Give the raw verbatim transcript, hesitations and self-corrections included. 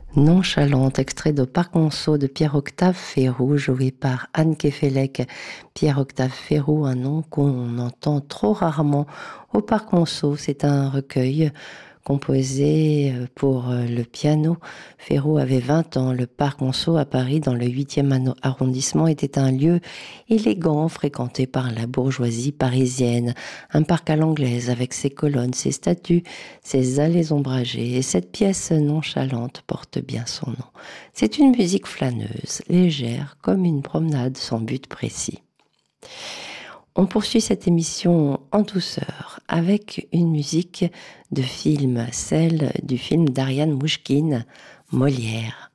Nonchalante, extrait de Parc Monceau de Pierre-Octave Ferrou, joué par Anne Kefelec. Pierre-Octave Ferrou, un nom qu'on entend trop rarement au Parc Monceau. C'est un recueil composé pour le piano. Ferrou avait vingt ans. Le Parc Monceau à Paris, dans le huitième arrondissement, était un lieu élégant fréquenté par la bourgeoisie parisienne. Un parc à l'anglaise avec ses colonnes, ses statues, ses allées ombragées. Et cette pièce nonchalante porte bien son nom. C'est une musique flâneuse, légère, comme une promenade sans but précis. On poursuit cette émission en douceur avec une musique de film, celle du film d'Ariane Mouchkine, Molière.